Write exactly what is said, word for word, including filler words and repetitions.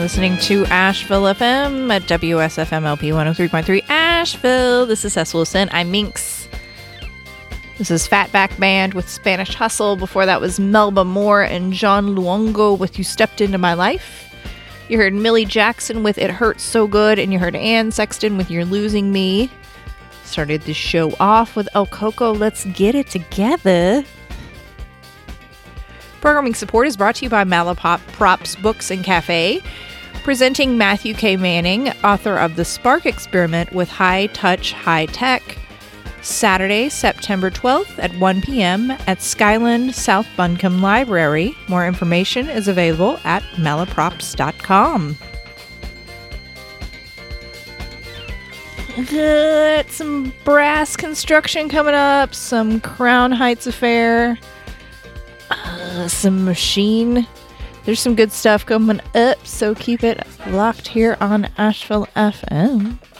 listening to Asheville F M at W S F M L P one oh three point three Asheville. This is Cecil Wilson. I'm Minx. This is Fatback Band with Spanish Hustle. Before that was Melba Moore and John Luongo with You Stepped Into My Life. You heard Millie Jackson with It Hurts So Good, and you heard Ann Sexton with You're Losing Me. Started the show off with El Coco, Let's Get It Together. Programming support is brought to you by Malapop Props Books and Cafe, presenting Matthew K. Manning, author of The Spark Experiment with High Touch, High Tech, Saturday, September twelfth at one p.m. at Skyland South Buncombe Library. More information is available at malaprops dot com. Got some brass construction coming up, some Crown Heights affair, uh, some machine. There's some good stuff coming up, so keep it locked here on Asheville F M.